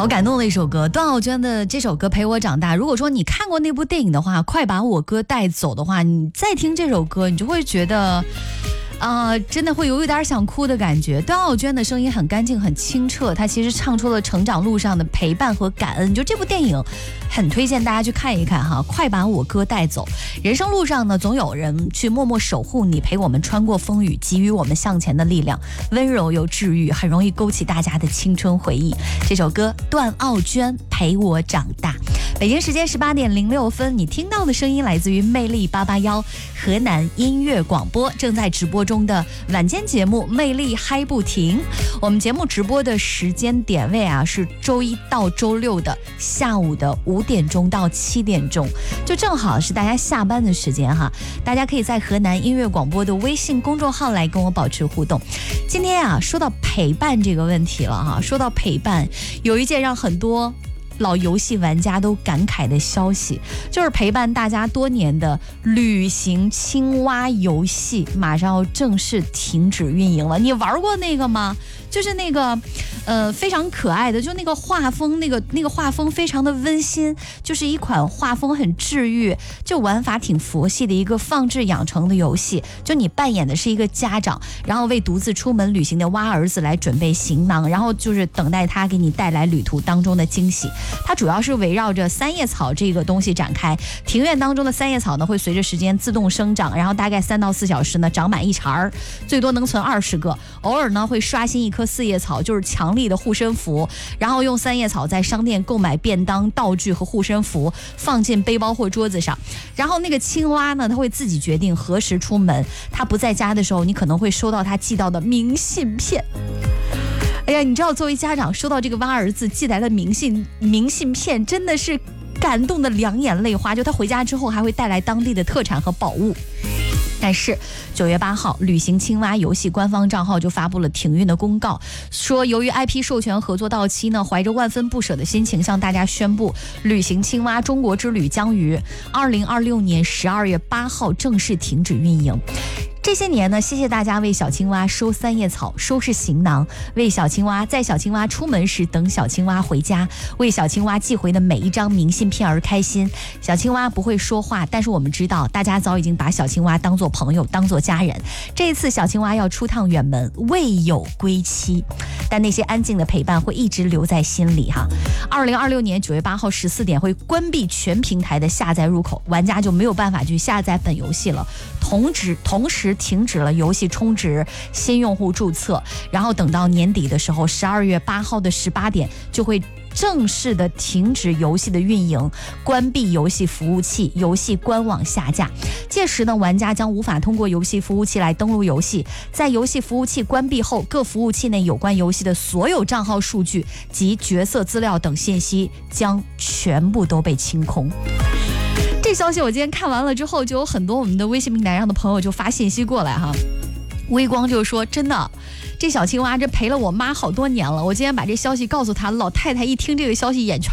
好感动的一首歌，段奥娟的这首歌《陪我长大》。如果说你看过那部电影的话，快把我哥带走的话，你再听这首歌，你就会觉得真的会有一点想哭的感觉。段奥娟的声音很干净很清澈，她其实唱出了成长路上的陪伴和感恩。就这部电影很推荐大家去看一看哈，快把我哥带走。人生路上呢，总有人去默默守护你，陪我们穿过风雨，给予我们向前的力量，温柔又治愈，很容易勾起大家的青春回忆。这首歌段奥娟陪我长大。北京时间18:06，你听到的声音来自于魅力881河南音乐广播，正在直播中的晚间节目魅力嗨不停。我们节目直播的时间点位是周一到周六的下午的5点钟到7点钟，就正好是大家下班的时间哈。大家可以在河南音乐广播的微信公众号来跟我保持互动。今天说到陪伴这个问题了哈，说到陪伴，有一件让很多老游戏玩家都感慨的消息，就是陪伴大家多年的旅行青蛙游戏马上要正式停止运营了。你玩过那个吗？就是那个非常可爱的，就那个画风，那个画风非常的温馨，就是一款画风很治愈，就玩法挺佛系的一个放置养成的游戏。就你扮演的是一个家长，然后为独自出门旅行的蛙儿子来准备行囊，然后就是等待他给你带来旅途当中的惊喜。它主要是围绕着三叶草这个东西展开，庭院当中的三叶草呢会随着时间自动生长，然后大概3到4小时呢长满一茬，最多能存20个，偶尔呢会刷新一棵4叶草，就是强力的护身符，然后用三叶草在商店购买便当道具和护身符，放进背包或桌子上，然后那个青蛙呢它会自己决定何时出门，它不在家的时候你可能会收到它寄到的明信片。哎呀，你知道作为家长收到这个蛙儿子寄来的明信片，真的是感动的两眼泪花，就他回家之后还会带来当地的特产和宝物。但是9月8号，旅行青蛙游戏官方账号就发布了停运的公告，说由于 IP 授权合作到期呢，怀着万分不舍的心情向大家宣布，旅行青蛙中国之旅将于2026年12月8号正式停止运营。这些年呢，谢谢大家为小青蛙收三叶草、收拾行囊，为小青蛙在小青蛙出门时等小青蛙回家，为小青蛙寄回的每一张明信片而开心。小青蛙不会说话，但是我们知道大家早已经把小青蛙当作朋友，当作家人。这一次小青蛙要出趟远门，未有归期，但那些安静的陪伴会一直留在心里哈。2026年9月8号14点会关闭全平台的下载入口，玩家就没有办法去下载本游戏了。同时停止了游戏充值、新用户注册，然后等到年底的时候，12月8号的18点就会正式的停止游戏的运营，关闭游戏服务器，游戏官网下架。届时呢，玩家将无法通过游戏服务器来登录游戏。在游戏服务器关闭后，各服务器内有关游戏的所有账号数据及角色资料等信息将全部都被清空。这消息我今天看完了之后，就有很多我们的微信平台上的朋友就发信息过来哈。微光就说真的，这小青蛙这陪了我妈好多年了，我今天把这消息告诉她，老太太一听这个消息眼圈